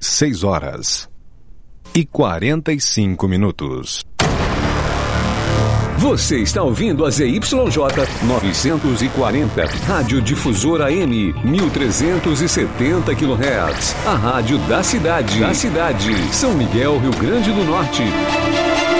6h45. Você está ouvindo a ZYJ 940, Rádio Difusora AM, 1370 kHz. A rádio da cidade. São Miguel, Rio Grande do Norte.